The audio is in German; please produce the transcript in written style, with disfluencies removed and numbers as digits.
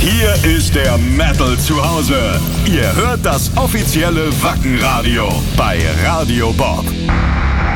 Hier ist der Metal zu Hause. Ihr hört das offizielle Wacken-Radio bei Radio Bob.